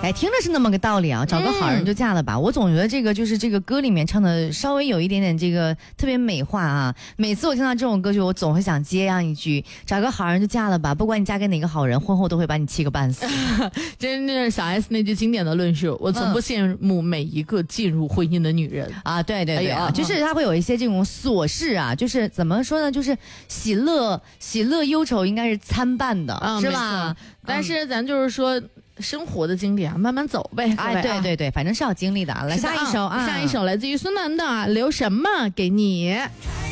哎，听着是那么个道理啊，找个好人就嫁了吧。我总觉得这个就是这个歌里面唱的稍微有一点点这个特别美化啊。每次我听到这种歌曲，我总会想接上一句：找个好人就嫁了吧，不管你嫁给哪个好人，婚后都会把你气个半死。 真是小 S 那句经典的论述，我从不羡慕每一个进入婚姻的女人啊。对对对啊，就是他会有一些这种琐事啊，就是怎么说呢，就是喜乐忧愁应该是参半的，是吧？ 但是咱就是说生活的经历啊，慢慢走呗。 哎，对对对，反正是要经历的啊。来下一首啊， 下一首来自于孙楠的《留什么给你》。